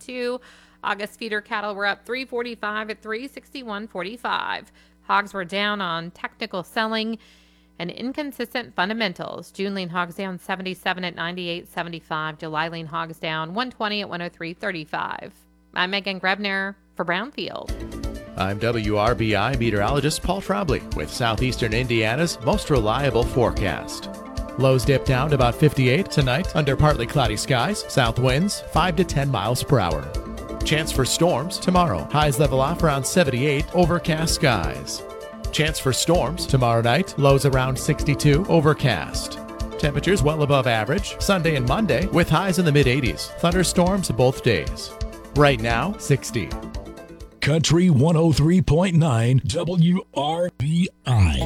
$3.62. August feeder cattle were up $3.45 at $361.45. Hogs were down on technical selling and inconsistent fundamentals. June lean hogs down 77 at 98.75. July lean hogs down 120 at 103.35. I'm Megan Grebner for Brownfield. I'm WRBI meteorologist Paul Trombley with Southeastern Indiana's most reliable forecast. Lows dip down to about 58 tonight under partly cloudy skies. South winds 5 to 10 miles per hour. Chance for storms tomorrow. Highs level off around 78, overcast skies. Chance for storms tomorrow night. Lows around 62, overcast. Temperatures well above average Sunday and Monday with highs in the mid-80s. Thunderstorms both days. Right now, 60. Country 103.9 WRBI.